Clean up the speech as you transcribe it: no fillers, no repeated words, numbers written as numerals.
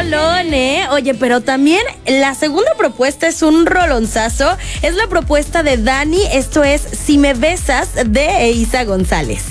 rolón, ¿eh? Oye, pero también la segunda propuesta es un rolonzazo. Es la propuesta de Dani. Esto es Si me besas, de Eiza González.